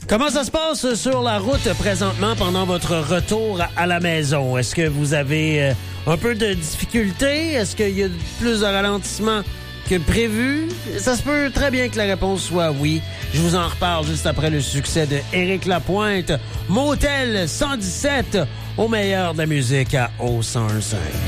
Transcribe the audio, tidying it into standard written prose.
Comment ça se passe sur la route présentement pendant votre retour à la maison? Est-ce que vous avez un peu de difficulté? Est-ce qu'il y a plus de ralentissement que prévu? Ça se peut très bien que la réponse soit oui. Je vous en reparle juste après le succès de Éric Lapointe. Motel 117, au meilleur de la musique à O101.5.